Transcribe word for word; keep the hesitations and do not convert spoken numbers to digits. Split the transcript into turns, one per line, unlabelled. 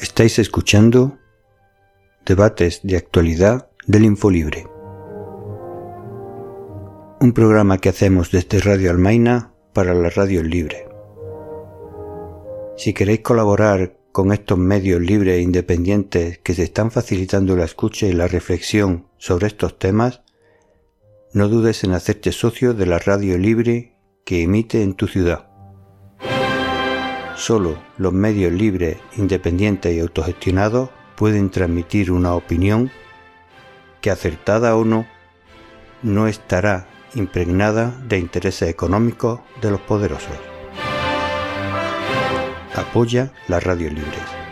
Estáis escuchando Debates de Actualidad del Infolibre, un programa que hacemos desde Radio Almaina para la Radio Libre. Si queréis colaborar con estos medios libres e independientes que se están facilitando la escucha y la reflexión sobre estos temas, no dudes en hacerte socio de la Radio Libre que emite en tu ciudad. Solo los medios libres, independientes y autogestionados pueden transmitir una opinión que, acertada o no, no estará impregnada de intereses económicos de los poderosos. Apoya las radios libres.